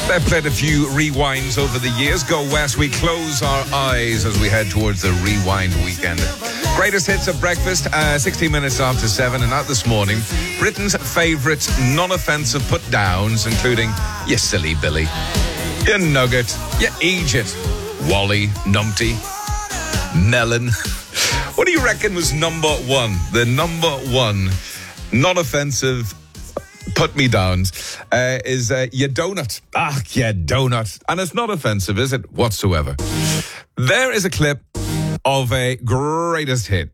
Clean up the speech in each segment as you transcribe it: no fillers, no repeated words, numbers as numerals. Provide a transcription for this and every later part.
They've played a few rewinds over the years. Go West, we close our eyes as we head towards the rewind weekend. Greatest hits of breakfast, 16 minutes after 7. And out this morning, Britain's favourite non-offensive put-downs, including your Silly Billy, your Nugget, your Egypt, Wally, Numpty, Melon. What do you reckon was number one? The number one non-offensive put-me-downs is your donut. Your donut. And it's not offensive, is it? Whatsoever. There is a clip of a greatest hit.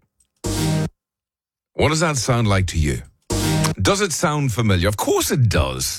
What does that sound like to you? Does it sound familiar? Of course it does.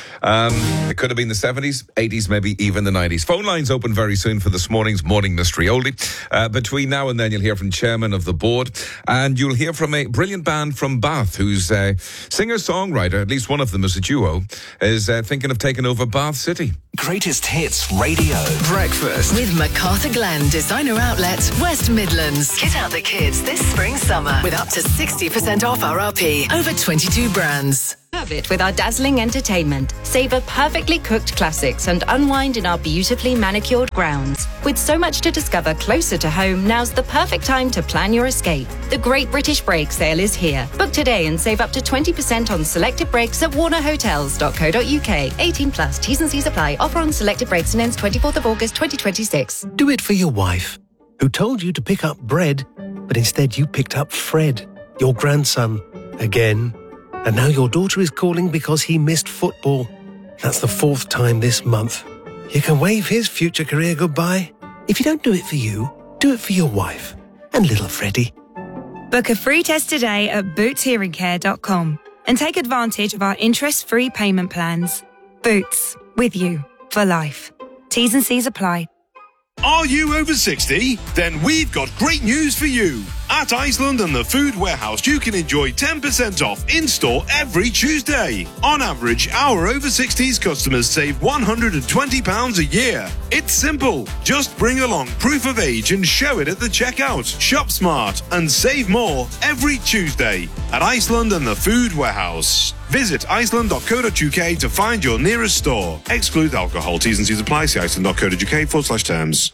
It could have been the 70s, 80s, maybe even the 90s. Phone lines open very soon for this morning's Morning Mystery Oldie. Between now and then, you'll hear from Chairman of the Board, and you'll hear from a brilliant band from Bath whose singer-songwriter, at least one of them is a duo, is thinking of taking over Bath City. Greatest Hits Radio. Breakfast. With MacArthur Glen Designer Outlet, West Midlands. Kit out the kids this spring-summer with up to 60% off RRP. Over 22 brands. Have it with our dazzling entertainment. Savor perfectly cooked classics and unwind in our beautifully manicured grounds. With so much to discover closer to home, now's the perfect time to plan your escape. The Great British Break sale is here. Book today and save up to 20% on selected breaks at warnerhotels.co.uk. 18 plus. T's and C's apply. Offer on selected breaks and ends 24th of August 2026. Do it for your wife, who told you to pick up bread, but instead you picked up Fred, your grandson, again. And now your daughter is calling because he missed football. That's the 4th time this month. You can wave his future career goodbye. If you don't do it for you, do it for your wife and little Freddie. Book a free test today at bootshearingcare.com and take advantage of our interest-free payment plans. Boots, with you for life. T's and C's apply. Are you over 60? Then we've got great news for you. At Iceland and the Food Warehouse, you can enjoy 10% off in-store every Tuesday. On average, our over 60s customers save £120 a year. It's simple. Just bring along proof of age and show it at the checkout. Shop smart and save more every Tuesday at Iceland and the Food Warehouse. Visit iceland.co.uk to find your nearest store. Exclude alcohol. T's and C's apply. See iceland.co.uk/terms.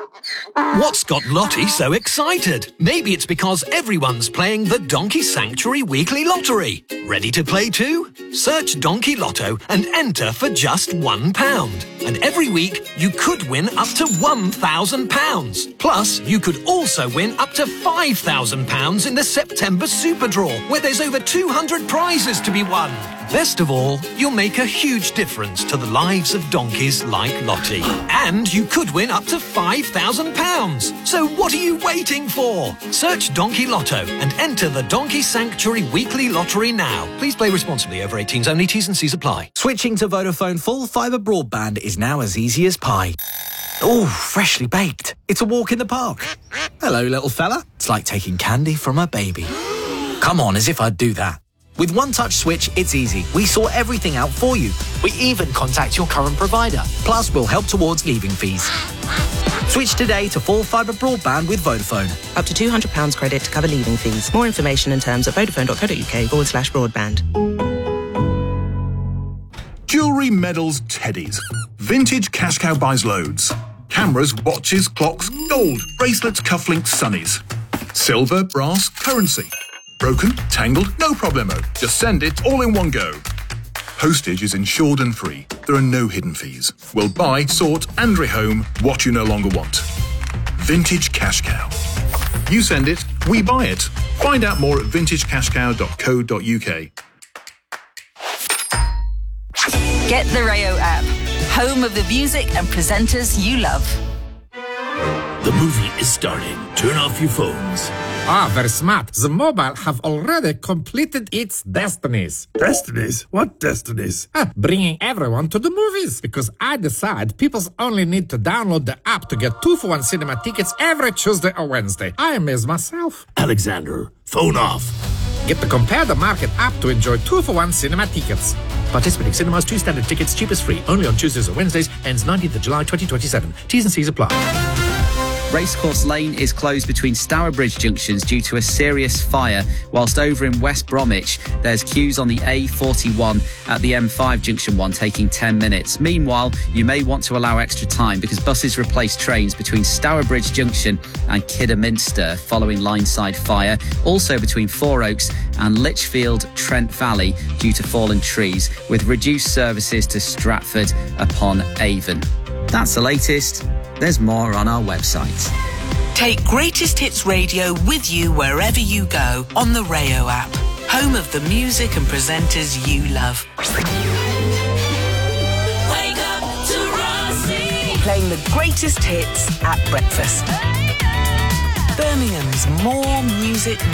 What's got Lottie so excited? Maybe it's because everyone's playing the Donkey Sanctuary Weekly Lottery. Ready to play too? Search Donkey Lotto and enter for just £1. And every week, you could win up to £1,000. Plus, you could also win up to £5,000 in the September Super Draw, where there's over 200 prizes to be won. Best of all, you'll make a huge difference to the lives of donkeys like Lottie. And you could win up to £5,000. So what are you waiting for? Search Donkey Lotto and enter the Donkey Sanctuary Weekly Lottery now. Please play responsibly. Over 18s only. T's and C's apply. Switching to Vodafone full fibre broadband is now as easy as pie. Oh, freshly baked. It's a walk in the park. Hello, little fella. It's like taking candy from a baby. Come on, as if I'd do that. With One Touch Switch, it's easy. We sort everything out for you. We even contact your current provider. Plus, we'll help towards leaving fees. Switch today to full fibre broadband with Vodafone. Up to £200 credit to cover leaving fees. More information and terms at vodafone.co.uk/broadband. Jewellery, medals, teddies. Vintage Cash Cow buys loads. Cameras, watches, clocks, gold, bracelets, cufflinks, sunnies. Silver, brass, currency. Broken, tangled, no problemo. Just send it all in one go. Postage is insured and free. There are no hidden fees. We'll buy, sort and rehome what you no longer want. Vintage Cash Cow. You send it, we buy it. Find out more at vintagecashcow.co.uk. Get the Rayo app, home of the music and presenters you love. The movie is starting. Turn off your phones. Very smart. The mobile have already completed its destinies. Destinies? What destinies? Bringing everyone to the movies. Because I decide people only need to download the app to get 2-for-1 cinema tickets every Tuesday or Wednesday. I amaze myself. Alexander, phone off. Get the Compare the Market app to enjoy 2-for-1 cinema tickets. Participating cinemas, 2 standard tickets, cheapest free. Only on Tuesdays or Wednesdays. Ends 19th of July 2027. T's and C's apply. Racecourse Lane is closed between Stourbridge junctions due to a serious fire, whilst over in West Bromwich, there's queues on the A41 at the M5 junction 1 taking 10 minutes. Meanwhile, you may want to allow extra time because buses replace trains between Stourbridge Junction and Kidderminster following lineside fire. Also between Four Oaks and Lichfield Trent Valley due to fallen trees, with reduced services to Stratford upon Avon. That's the latest. There's more on our website. Take Greatest Hits Radio with you wherever you go on the Rayo app. Home of the music and presenters you love. Wake up to Rossi. Playing the greatest hits at breakfast. Birmingham's More Music